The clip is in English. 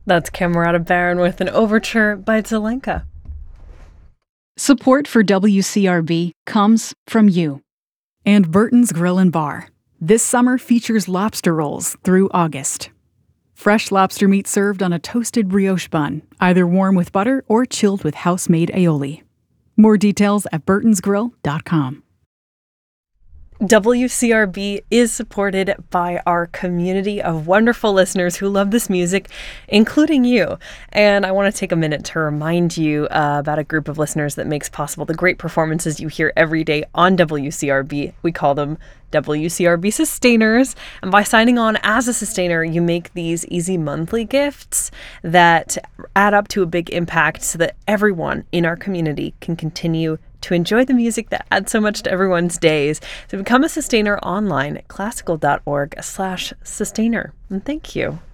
That's Camerata Baron with an overture by Zelenka. Support for WCRB comes from you. And Burton's Grill and Bar. This summer features lobster rolls through August. Fresh lobster meat served on a toasted brioche bun, either warm with butter or chilled with house-made aioli. More details at burtonsgrill.com. WCRB is supported by our community of wonderful listeners who love this music, including you. And I want to take a minute to remind you about a group of listeners that makes possible the great performances you hear every day on WCRB. We call them WCRB Sustainers. And by signing on as a sustainer, you make these easy monthly gifts that add up to a big impact so that everyone in our community can continue to enjoy the music that adds so much to everyone's days. So become a sustainer online at classical.org/sustainer. And thank you.